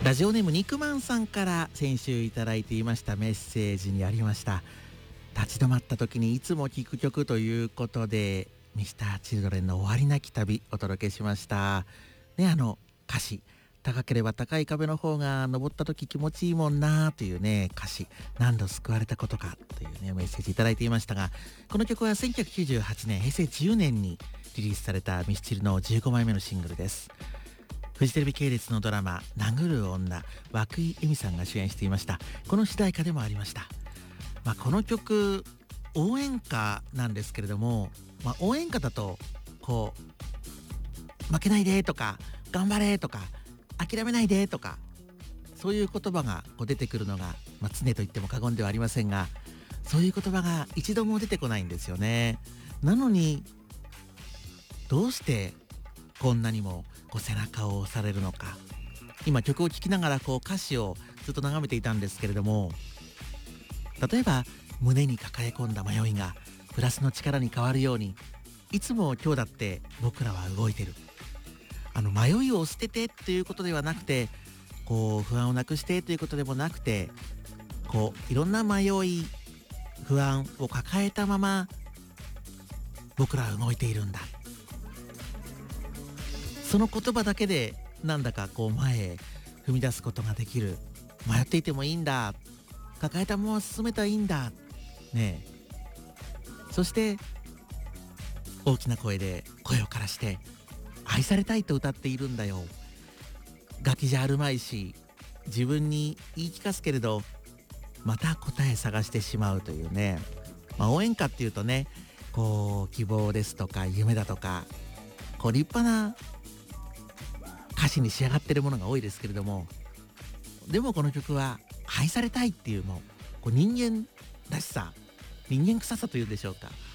ラジオネーム肉まんさんから先週いただいていましたメッセージにありました、立ち止まった時にいつも聴く曲ということで、ミスターチルドレンの終わりなき旅お届けしましたね。歌詞、高ければ高い壁の方が登った時気持ちいいもんなというね歌詞、何度救われたことかというねメッセージいただいていましたが、この曲は1998年平成10年にリリースされたミスチルの15枚目のシングルです。フジテレビ系列のドラマ殴る女、涌井絵美さんが主演していました。この主題歌でもありました。この曲応援歌なんですけれども、応援歌だとこう負けないでとか頑張れとか諦めないでとか、そういう言葉がこう出てくるのが、常と言っても過言ではありませんが、そういう言葉が一度も出てこないんですよね。なのにどうしてこんなにもこう背中を押されるのか。今曲を聴きながらこう歌詞をずっと眺めていたんですけれども、例えば胸に抱え込んだ迷いがプラスの力に変わるように、いつも今日だって僕らは動いてる。迷いを捨ててっていうことではなくて、こう不安をなくしてということでもなくて、こういろんな迷い不安を抱えたまま僕らは動いているんだ。その言葉だけでなんだかこう前へ踏み出すことができる。迷っていてもいいんだ、抱えたまま進めたらいいんだねえ。そして大きな声で声を枯らして愛されたいと歌っているんだよ。ガキじゃあるまいし自分に言い聞かすけれど、また答え探してしまうというね。応援歌っていうとね、こう希望ですとか夢だとか、こう立派な歌詞に仕上がってるものが多いですけれども、でもこの曲は愛されたいっていう、もうこう人間らしさ、人間臭さというんでしょうか、